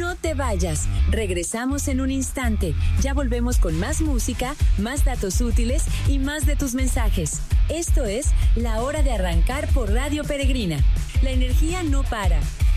No te vayas. Regresamos en un instante. Ya volvemos con más música, más datos útiles y más de tus mensajes. Esto es La Hora de Arrancar por Radio Peregrina. La energía no para.